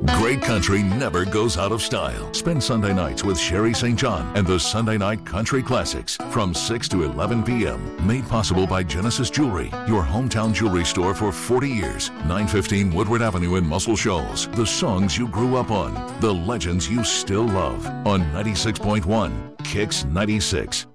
Great country never goes out of style. Spend Sunday nights with Sherry St. John and the Sunday Night Country Classics from 6 to 11 p.m. Made possible by Genesis Jewelry, your hometown jewelry store for 40 years. 915 Woodward Avenue in Muscle Shoals. The songs you grew up on. The legends you still love. On 96.1 Kicks 96.